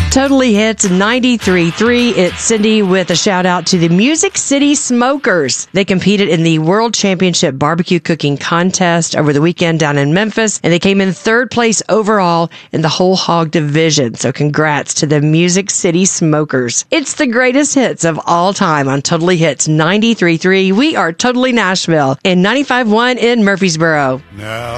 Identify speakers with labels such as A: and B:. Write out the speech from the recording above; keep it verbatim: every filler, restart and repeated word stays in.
A: Totally Hits ninety-three point three. It's Cindy with a shout out to the Music City Smokers. They competed in the World Championship Barbecue Cooking Contest over the weekend down in Memphis, and they came in third place overall in the whole hog division. So congrats to the Music City Smokers. It's the greatest hits of all time on Totally Hits ninety-three point three. We are Totally Nashville in ninety-five point one in Murfreesboro.
B: Now